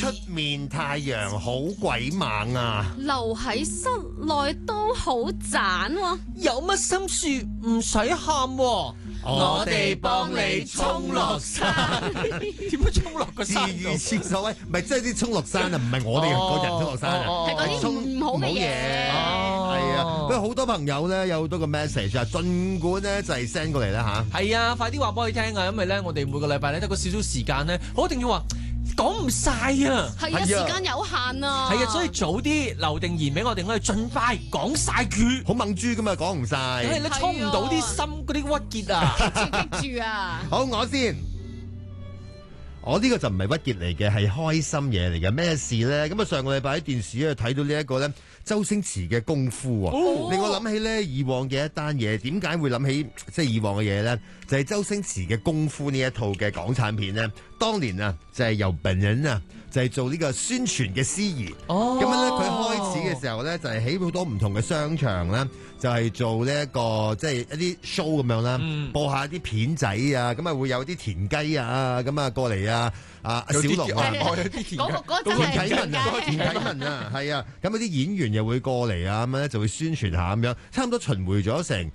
出面太陽好鬼猛啊！ 留喺室內都好盞喎。 有乜心事唔使喊喎， 我哋幫你沖落山。點樣沖落個自山如廁所喂，唔係即係啲沖落山啊，唔係我哋個人沖落山啊， 係嗰啲唔好嘅嘢。 係啊，不過好多朋友咧有好多個 message 啊，儘管咧就係 send 過嚟啦嚇。 係啊，快啲話俾我哋聽啊，因為咧我哋每個禮拜咧得個少少時間咧，我一定要話講唔晒啊。 係啊，時間有限啊。 係啊，所以早啲留定言俾我哋，我哋盡快講晒佢。 好猛豬噶嘛，講唔晒。 係你沖唔到啲心嗰啲鬱結啊！ 記住啊！ 好，我先。我呢個就唔係鬱結嚟嘅，係開心嘢嚟嘅。咩事咧？咁啊，上個禮拜喺電視咧睇到呢一個咧，周星馳嘅功夫啊，令我諗起咧以往嘅一單嘢。點解會諗起即係以往嘅嘢咧？就係周星馳嘅功夫呢一套嘅港產片咧，當年啊就係由本人啊就係做呢個宣傳嘅司儀。咁樣咧，佢開始嘅時候咧就係喺好多唔同嘅商場咧，就係做呢一個即係一啲 show 咁樣啦，播下啲片仔啊，咁啊會有啲田雞啊，咁啊過嚟啊，阿小龍啊， 嗰個真係田啟文啊，係啊，咁嗰啲演員又會過嚟啊，咁樣咧就會宣傳下咁樣，差唔多巡迴咗成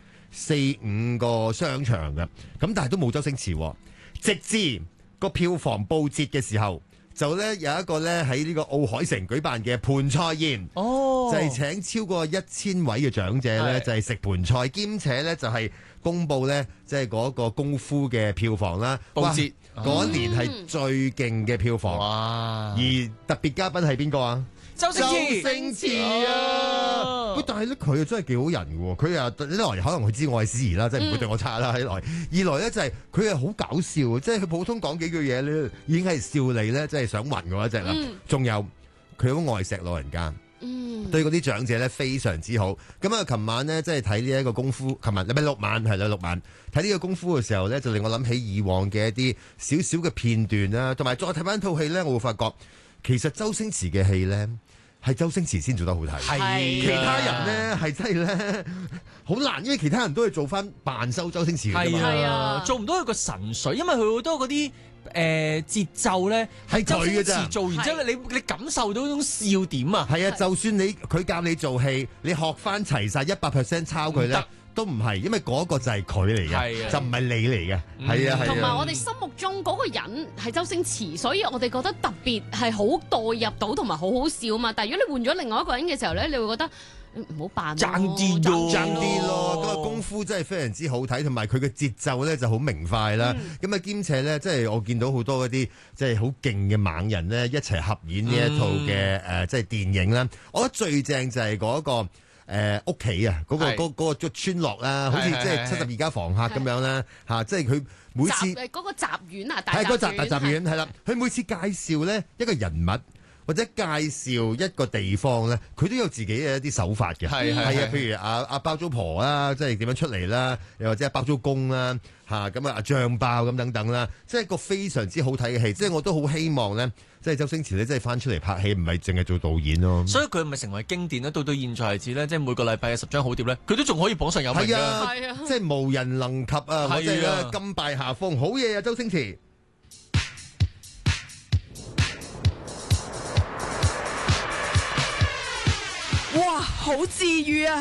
4-5個商場嘅，咁但係都冇周星馳，直至個票房報捷嘅時候。就咧有一個咧喺呢個奧海城舉辦嘅盤菜宴，就係請超過1000位嘅長者咧，就係食盤菜，兼且咧就係公佈咧即係嗰個功夫嘅票房啦。 報捷嗰一年係最勁嘅票房，而特別嘉賓係邊個啊？ 周星馳啊！但係咧佢又真係幾好人嘅喎，佢又一來可能佢知我係司儀啦，即係唔會對我差啦。一來二來咧就係佢係好搞笑，即係佢普通講幾句嘢咧，已經係笑你咧，即係想暈嗰一隻啦。仲有佢好愛錫老人家，對嗰啲長者咧非常之好。咁啊，琴晚咧即係睇呢一個功夫，琴日禮拜6晚係啦，6晚睇呢個功夫嘅時候咧，就令我諗起以往嘅一啲少少嘅片段啦，同埋再睇翻套戲咧，我會發覺其實周星馳嘅戲咧。係周星馳先做得好睇，其他人咧係真係咧好難，因為其他人都係做翻扮收周星馳嘅啫嘛。 係啊，做唔到一個神髓，因為佢好多嗰啲節奏咧係周星馳做完之後，你感受到嗰種笑點啊。 係啊，就算佢教你做戲，你學翻齊晒100% 抄佢咧。都唔係，因為嗰個就係佢嚟嘅，就唔係你嚟嘅，係啊係啊。 同埋我哋心目中嗰個人係周星馳，所以我哋覺得特別係好代入到，同埋好好笑啊嘛。但係如果你換咗另外一個人嘅時候咧，你會覺得唔好扮爭啲咯。嗰個功夫真係非常之好睇，同埋佢嘅節奏咧就好明快啦。咁啊兼且咧，即係我見到好多嗰啲即係好勁嘅猛人咧，一齊合演呢一套嘅即係電影啦。我覺得最正就係嗰個。屋企啊，嗰個村落啦，好似即係72家房客咁樣啦，嚇！即係佢每次嗰個雜院啊， 係嗰個雜院係啦，佢每次介紹咧一個人物或者介紹一個地方咧，佢都有自己嘅一啲手法嘅，係啊，譬如阿包租婆啦，即係點樣出嚟啦，又或者包租公啦，嚇咁啊醬爆咁等等啦，即係一個非常之好睇嘅戲，即係我都好希望咧。即係周星馳咧，即係翻出嚟拍戲，唔係淨係做導演咯。所以佢咪成為經典咧？到現在為止咧，即係每個禮拜嘅10張好碟咧，佢都仲可以榜上有名㗎。係啊，即係無人能及啊！我真係甘拜下風，好嘢啊！周星馳， 哇，好治癒啊！